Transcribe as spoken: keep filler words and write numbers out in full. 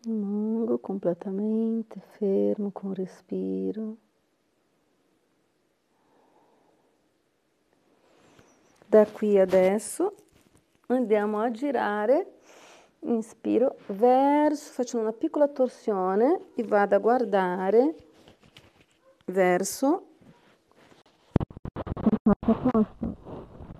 Rimango completamente fermo con respiro. Da qui adesso andiamo a girare, inspiro verso, faccio una piccola torsione e vado a guardare verso il fatto opposto.